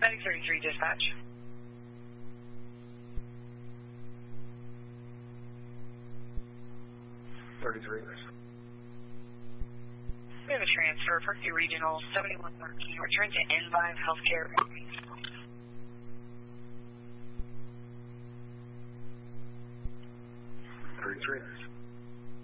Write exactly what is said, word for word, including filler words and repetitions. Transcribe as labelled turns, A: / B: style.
A: Medic thirty-three dispatch.
B: thirty-three.
A: We have a transfer, Berkeley Regional seventy-one thirteen. Return to N five Healthcare.
B: thirty-three.